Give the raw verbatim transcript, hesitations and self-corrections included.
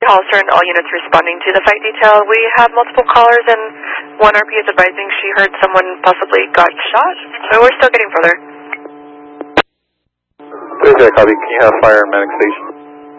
Hollister and all units responding to the fight detail. We have multiple callers and one R P is advising she heard someone possibly got shot, so we're still getting further. Okay, copy. Can you have fire and medic station?